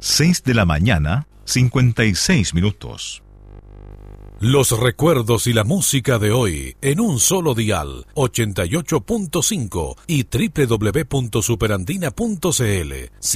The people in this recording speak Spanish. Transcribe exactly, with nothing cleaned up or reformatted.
seis de la mañana, cincuenta y seis minutos. Los recuerdos y la música de hoy en un solo dial, ochenta y ocho punto cinco y doble u doble u doble u punto superandina punto c l.